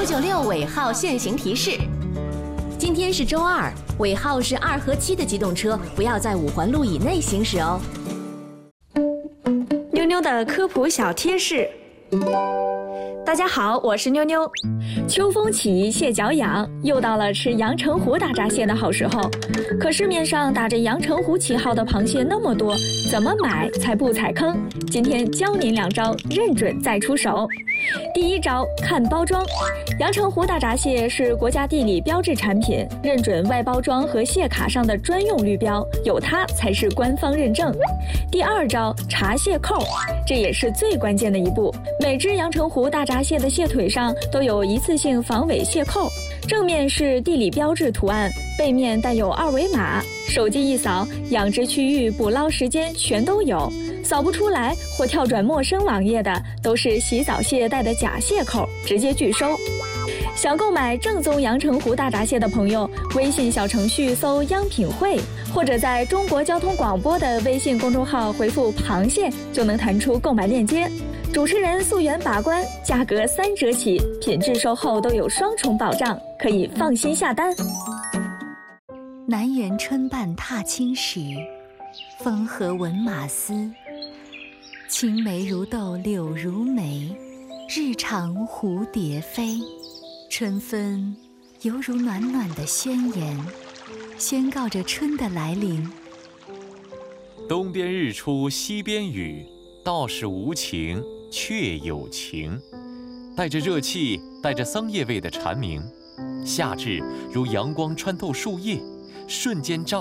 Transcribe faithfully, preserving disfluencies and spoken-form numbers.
九九六尾号限行提示。今天是周二，尾号是二和七的机动车不要在五环路以内行驶哦。 妞妞的科普小贴士。大家好，我是妞妞。秋风起，蟹脚痒，又到了吃阳澄湖大闸蟹的好时候。可市面上打着阳澄湖旗号的螃蟹那么多，怎么买才不踩坑？今天教您两招，认准再出手。第一招，看包装。阳澄湖大闸蟹是国家地理标志产品，认准外包装和蟹卡上的专用绿标，有它才是官方认证。第二招，查蟹扣，这也是最关键的一步。每只阳澄湖大闸蟹的蟹腿上都有一次性防伪蟹扣，正面是地理标志图案，背面带有二维码，手机一扫，养殖区域、捕捞时间全都有。扫不出来或跳转陌生网页的，都是洗澡蟹带的假蟹扣，直接拒收。想购买正宗阳澄湖大闸蟹的朋友，微信小程序搜央品汇，或者在中国交通广播的微信公众号回复螃蟹，就能弹出购买链接。主持人溯源把关，价格三折起，品质售后都有双重保障，可以放心下单。 南园春半踏青时，风和闻马嘶。青梅如豆柳如眉，日长蝴蝶飞。春分犹如暖暖的宣言，宣告着春的来临。 东边日出西边雨，道是无晴却有情。带着热气，带着桑叶味的蝉鸣，夏至如阳光穿透树叶，瞬间照